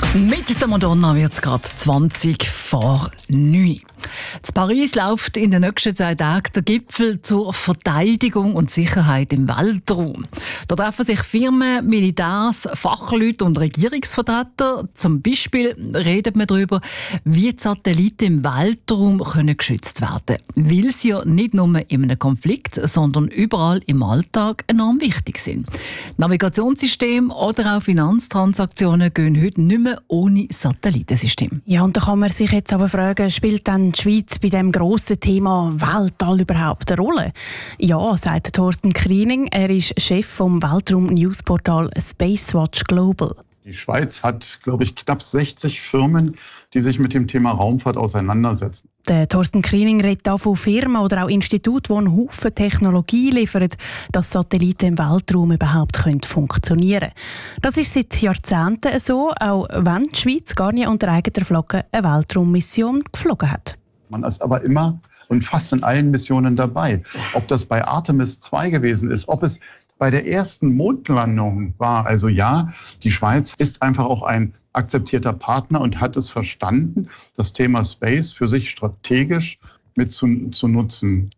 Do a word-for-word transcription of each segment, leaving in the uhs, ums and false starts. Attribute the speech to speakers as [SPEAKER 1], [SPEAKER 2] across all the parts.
[SPEAKER 1] Mit der Madonna wird es gerade zwanzig vor neun. In Paris läuft in den nächsten zwei Tagen der Gipfel zur Verteidigung und Sicherheit im Weltraum. Da treffen sich Firmen, Militärs, Fachleute und Regierungsvertreter. Zum Beispiel redet man darüber, wie die Satelliten im Weltraum können geschützt werden können. Weil sie ja nicht nur in einem Konflikt, sondern überall im Alltag enorm wichtig sind. Navigationssysteme oder auch Finanztransaktionen gehen heute nicht mehr ohne Satellitensystem.
[SPEAKER 2] Ja, und da kann man sich jetzt aber fragen, spielt dann die Schweiz bei diesem grossen Thema Weltall überhaupt eine Rolle? Ja, sagt Thorsten Kriening. Er ist Chef vom Weltraum-Newsportal Spacewatch Global.
[SPEAKER 3] Die Schweiz hat, glaube ich, knapp sechzig Firmen, die sich mit dem Thema Raumfahrt auseinandersetzen.
[SPEAKER 2] Der Thorsten Kriening redet auch von Firmen oder auch Instituten, die einen Haufen Technologie liefern, dass Satelliten im Weltraum überhaupt funktionieren können. Das ist seit Jahrzehnten so, auch wenn die Schweiz gar nicht unter eigener Flagge eine Weltraummission geflogen hat.
[SPEAKER 3] Man ist aber immer und fast in allen Missionen dabei. Ob das bei Artemis zwei gewesen ist, ob es bei der ersten Mondlandung war. Also ja, die Schweiz ist einfach auch ein akzeptierter Partner und hat es verstanden, das Thema Space für sich strategisch mit zu, zu nutzen.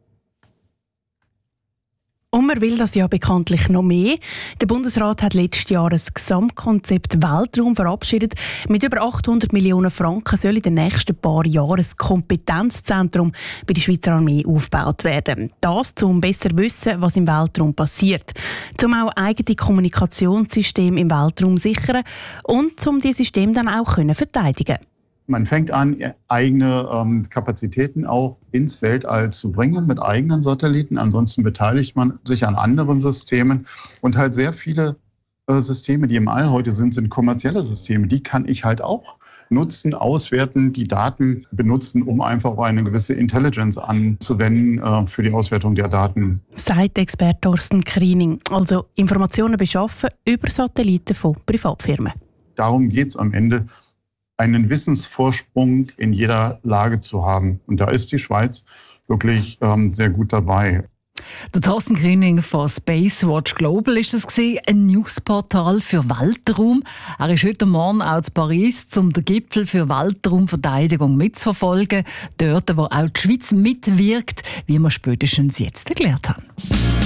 [SPEAKER 2] Und man will das ja bekanntlich noch mehr. Der Bundesrat hat letztes Jahr ein Gesamtkonzept Weltraum verabschiedet. Mit über achthundert Millionen Franken soll in den nächsten paar Jahren ein Kompetenzzentrum bei der Schweizer Armee aufgebaut werden. Das, um besser zu wissen, was im Weltraum passiert. Um auch eigene Kommunikationssysteme im Weltraum zu sichern und um die Systeme dann auch verteidigen können.
[SPEAKER 3] Man fängt an, eigene ähm, Kapazitäten auch ins Weltall zu bringen mit eigenen Satelliten. Ansonsten beteiligt man sich an anderen Systemen. Und halt sehr viele äh, Systeme, die im All heute sind, sind kommerzielle Systeme. Die kann ich halt auch nutzen, auswerten, die Daten benutzen, um einfach eine gewisse Intelligence anzuwenden äh, für die Auswertung der Daten.
[SPEAKER 2] Sagt Experte Thorsten Kriening. Also Informationen beschaffen über Satelliten von Privatfirmen.
[SPEAKER 3] Darum geht es am Ende, einen Wissensvorsprung in jeder Lage zu haben. Und da ist die Schweiz wirklich ähm, sehr gut dabei.
[SPEAKER 1] Der Thorsten Kriening von Spacewatch Global ist es gewesen, ein Newsportal für Weltraum. Er ist heute Morgen auch in Paris, um den Gipfel für Weltraumverteidigung mitzuverfolgen. Dort, wo auch die Schweiz mitwirkt, wie wir spätestens jetzt erklärt haben.